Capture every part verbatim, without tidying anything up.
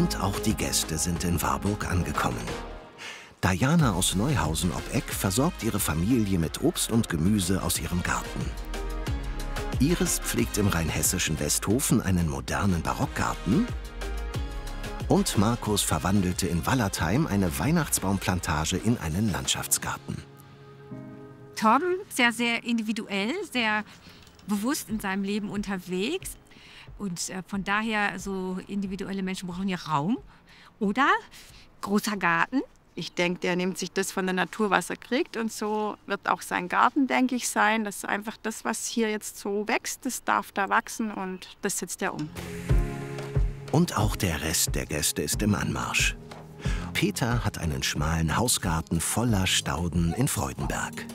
Und auch die Gäste sind in Warburg angekommen. Diana aus Neuhausen ob Eck versorgt ihre Familie mit Obst und Gemüse aus ihrem Garten. Iris pflegt im rheinhessischen Westhofen einen modernen Barockgarten. Und Markus verwandelte in Wallertheim eine Weihnachtsbaumplantage in einen Landschaftsgarten. Torben ist ja sehr individuell, sehr bewusst in seinem Leben unterwegs. Und äh, von daher, so individuelle Menschen brauchen ja Raum. Oder großer Garten. Ich denke, der nimmt sich das von der Natur, was er kriegt. Und so wird auch sein Garten, denke ich, sein. Das ist einfach das, was hier jetzt so wächst, das darf da wachsen und das setzt er um. Und auch der Rest der Gäste ist im Anmarsch. Peter hat einen schmalen Hausgarten voller Stauden in Freudenberg.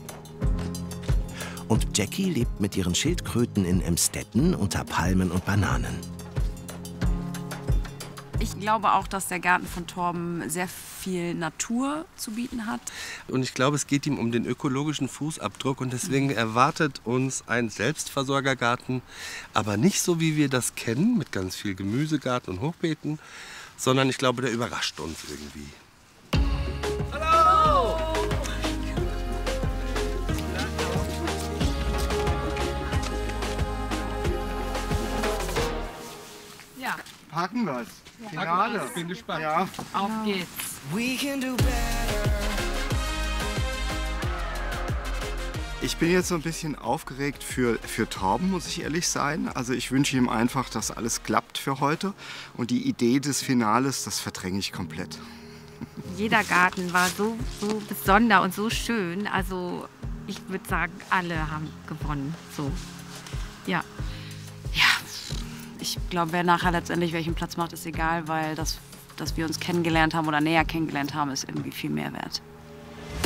Und Jackie lebt mit ihren Schildkröten in Emstetten unter Palmen und Bananen. Ich glaube auch, dass der Garten von Torben sehr viel Natur zu bieten hat. Und ich glaube, es geht ihm um den ökologischen Fußabdruck und deswegen erwartet uns ein Selbstversorgergarten, aber nicht so, wie wir das kennen, mit ganz viel Gemüsegarten und Hochbeeten, sondern ich glaube, der überrascht uns irgendwie. Hallo! Ja. Packen wir's. Finale. Ich bin gespannt. Ja. Auf geht's. Ich bin jetzt so ein bisschen aufgeregt für, für Torben, muss ich ehrlich sein. Also ich wünsche ihm einfach, dass alles klappt für heute. Und die Idee des Finales, das verdränge ich komplett. Jeder Garten war so, so besonders und so schön. Also ich würde sagen, alle haben gewonnen. So. Ja. Ja, ich glaube, wer nachher letztendlich welchen Platz macht, ist egal, weil das, dass wir uns kennengelernt haben oder näher kennengelernt haben, ist irgendwie viel mehr wert.